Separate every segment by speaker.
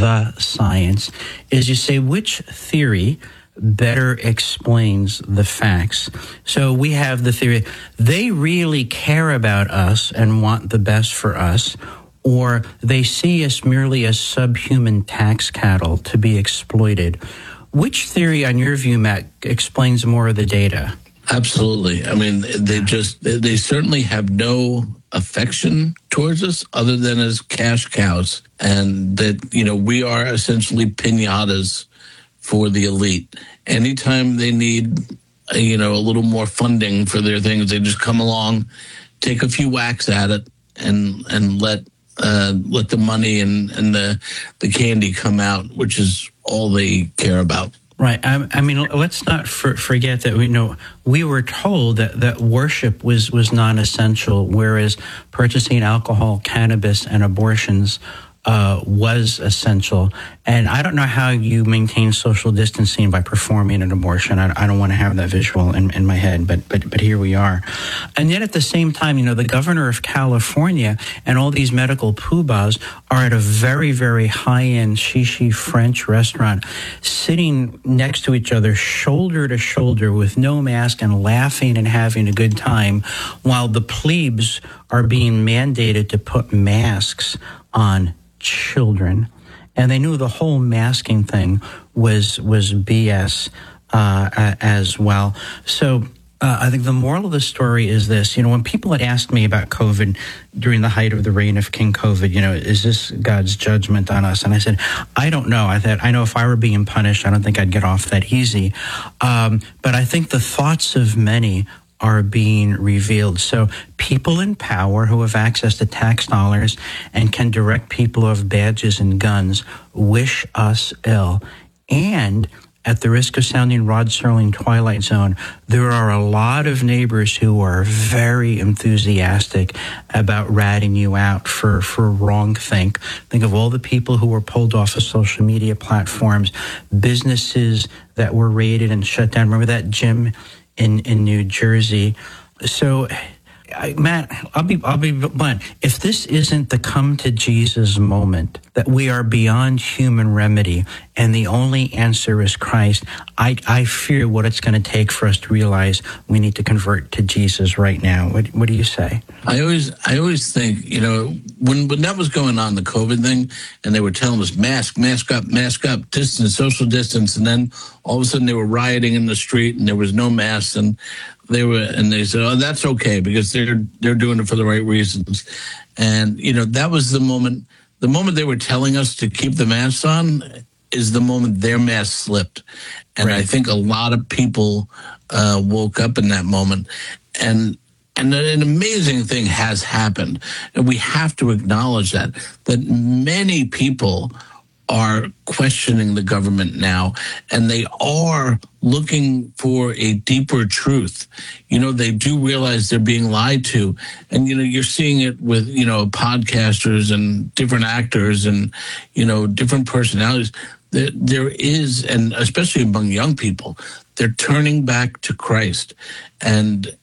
Speaker 1: the science, is you say which theory better explains the facts. So we have the theory, they really care about us and want the best for us, or they see us merely as subhuman tax cattle to be exploited. Which theory, on your view, Matt, explains more of the data?
Speaker 2: Absolutely. I mean, they certainly have no affection towards us other than as cash cows. And that, we are essentially piñatas for the elite. Anytime they need, a little more funding for their things, they just come along, take a few whacks at it, and let the money and the candy come out, which is all they care about.
Speaker 1: Right. I mean, let's not forget that we were told that worship was non-essential, whereas purchasing alcohol, cannabis, and abortions was essential. And I don't know how you maintain social distancing by performing an abortion. I don't want to have that visual in my head, but here we are. And yet at the same time, the governor of California and all these medical poobahs are at a very, very high-end shishi French restaurant, sitting next to each other, shoulder to shoulder, with no mask and laughing and having a good time, while the plebes are being mandated to put masks on children. And they knew the whole masking thing was BS as well. So I think the moral of the story is this. When people had asked me about COVID during the height of the reign of King COVID, is this God's judgment on us? And I said, I don't know. I know if I were being punished, I don't think I'd get off that easy. But I think the thoughts of many are being revealed. So people in power who have access to tax dollars and can direct people who have badges and guns wish us ill. And at the risk of sounding Rod Serling Twilight Zone, there are a lot of neighbors who are very enthusiastic about ratting you out for wrong think. Think of all the people who were pulled off of social media platforms, businesses that were raided and shut down. Remember that gym in New Jersey? So, Matt, I'll be blunt. If this isn't the come to Jesus moment, that we are beyond human remedy and the only answer is Christ, I fear what it's going to take for us to realize we need to convert to Jesus right now. What do you say?
Speaker 2: I always think, when that was going on, the COVID thing, and they were telling us mask up, distance, social distance, and then all of a sudden they were rioting in the street and there was no masks, and they said, oh, that's okay because they're doing it for the right reasons. And, that was the moment they were telling us to keep the masks on is the moment their mask slipped. And right. I think a lot of people woke up in that moment. And an amazing thing has happened. And we have to acknowledge that many people are questioning the government now, and they are looking for a deeper truth. They do realize they're being lied to. And, you're seeing it with, podcasters and different actors and, different personalities. There is, and especially among young people, they're turning back to Christ. And,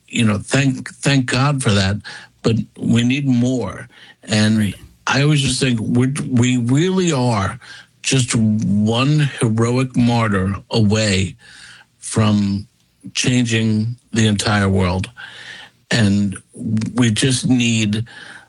Speaker 2: thank God for that. But we need more. And right. I always just think we really are just one heroic martyr away from changing the entire world. And we just need,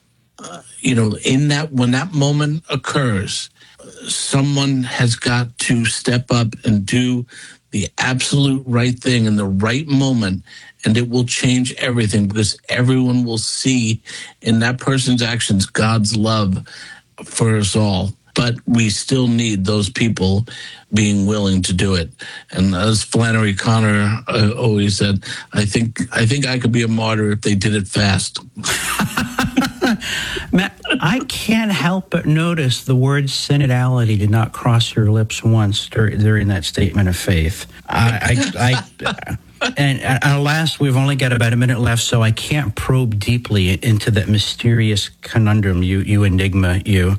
Speaker 2: when that moment occurs, someone has got to step up and do the absolute right thing in the right moment, and it will change everything because everyone will see in that person's actions God's love for us all. But we still need those people being willing to do it. And as Flannery Connor always said, I think I could be a martyr if they did it fast.
Speaker 1: Matt, I can't help but notice the word synodality did not cross your lips once during that statement of faith. And alas, we've only got about a minute left, so I can't probe deeply into that mysterious conundrum, you enigma, you.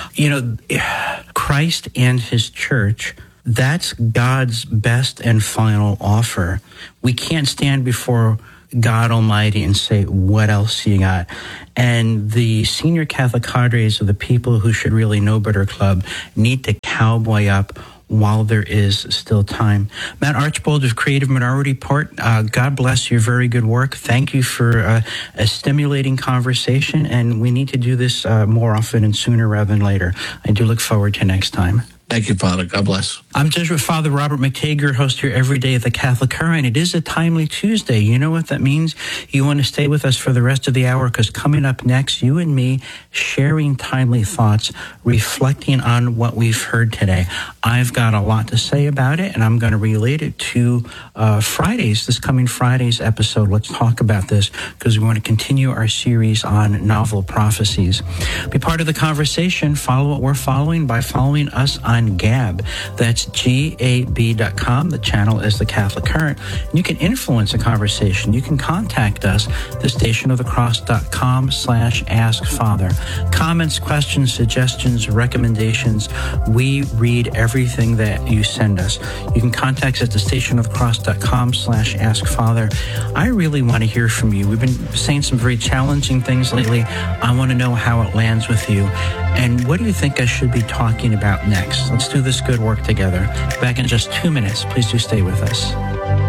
Speaker 1: Christ and his church, that's God's best and final offer. We can't stand before God Almighty and say, what else you got? And the senior Catholic cadres of the People Who Should Really Know Better Club need to cowboy up while there is still time. Matt Archbold of Creative Minority Report, God bless your very good work. Thank you for a stimulating conversation, and we need to do this more often and sooner rather than later. I do look forward to next time.
Speaker 2: Thank you, Father. God bless.
Speaker 1: I'm Jesuit Father Robert McTager, host here every day at the Catholic Current. It is a timely Tuesday. You know what that means? You want to stay with us for the rest of the hour, because coming up next, you and me sharing timely thoughts, reflecting on what we've heard today. I've got a lot to say about it, and I'm going to relate it to this coming Friday's episode. Let's talk about this, because we want to continue our series on novel prophecies. Be part of the conversation. Follow what we're following by following us on Gab. That's GAB.com. The channel is the Catholic Current. And you can influence a conversation. You can contact us, thestationofthecross.com/askfather. Comments, questions, suggestions, recommendations. We read everything that you send us. You can contact us at thestationofthecross.com/askfather. I really want to hear from you. We've been saying some very challenging things lately. I want to know how it lands with you. And what do you think I should be talking about next? Let's do this good work together. Back in just 2 minutes. Please do stay with us.